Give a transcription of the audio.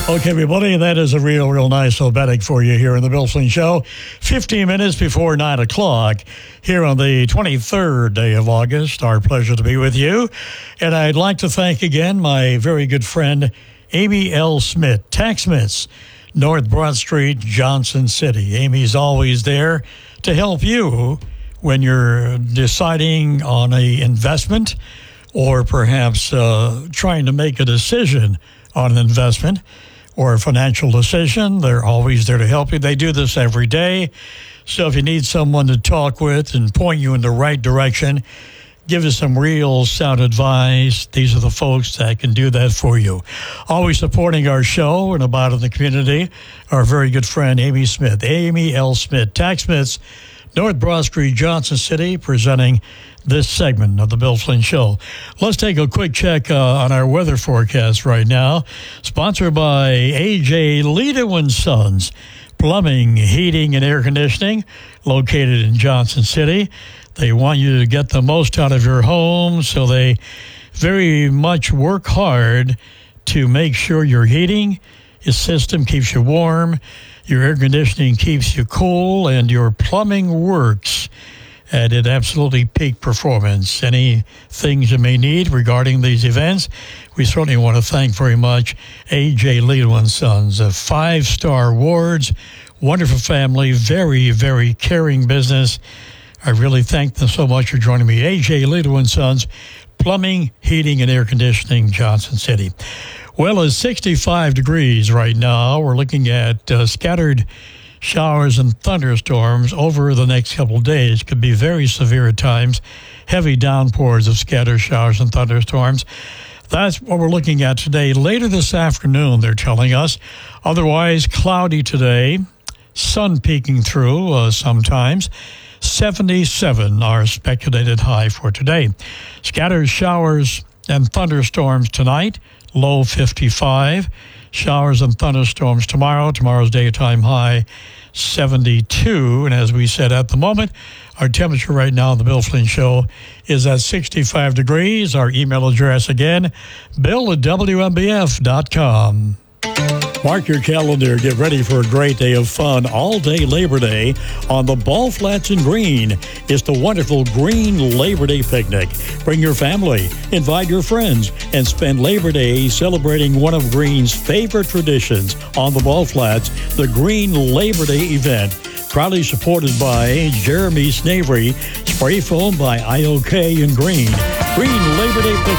Okay, everybody, that is a real nice obetic for you here in the Bill Flynn Show. 15 minutes before 9 o'clock here on the 23rd day of August. Our pleasure to be with you. And I'd like to thank again my very good friend, Amy L. Smith, Taxmits, North Broad Street, Johnson City. Amy's always there to help you when you're deciding on an investment or perhaps trying to make a decision on an investment or a financial decision. They're always there to help you. They do this every day. So if you need someone to talk with and point you in the right direction, give us some real sound advice, these are the folks that can do that for you. Always supporting our show and about in the community, our very good friend Amy Smith, Amy L. Smith, Taxmits, North Broad Street, Johnson City, presenting this segment of the Bill Flynn Show. Let's take a quick check on our weather forecast right now. Sponsored by A.J. Ledo & Sons, Plumbing, Heating, and Air Conditioning, located in Johnson City. They want you to get the most out of your home, so they very much work hard to make sure your heating system keeps you warm, your air conditioning keeps you cool, and your plumbing works at an absolutely peak performance. Any things you may need regarding these events, we certainly want to thank very much A.J. Ledo & Sons, 5-star awards, wonderful family, very, very caring business. I really thank them so much for joining me. A.J. Ledo & Sons, Plumbing, Heating, and Air Conditioning, Johnson City. Well, it's 65 degrees right now. We're looking at scattered showers and thunderstorms over the next couple of days. Could be very severe at times. Heavy downpours of scattered showers and thunderstorms. That's what we're looking at today. Later this afternoon, they're telling us. Otherwise, cloudy today. Sun peeking through sometimes. 77, our speculated high for today. Scattered showers and thunderstorms tonight. Low 55. Showers and thunderstorms tomorrow. Tomorrow's daytime high 72. And as we said at the moment, our temperature right now on the Bill Flynn Show is at 65 degrees. Our email address again, bill@WMBF.com. Mark your calendar. Get ready for a great day of fun all day Labor Day on the Ball Flats in Green. It's the wonderful Green Labor Day Picnic. Bring your family, invite your friends, and spend Labor Day celebrating one of Green's favorite traditions on the Ball Flats, the Green Labor Day event. Proudly supported by Jeremy Snavely, spray foam by IOK and Green. Green Labor Day Picnic.